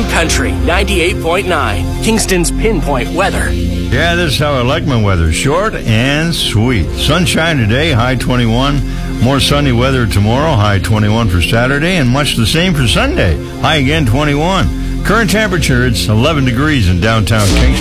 Country 98.9, Kingston's pinpoint weather. Yeah, this is how I like my weather. Short and sweet. Sunshine today, high 21. More sunny weather tomorrow, high 21 for Saturday, and much the same for Sunday, high again 21. Current temperature, it's 11 degrees in downtown Kingston.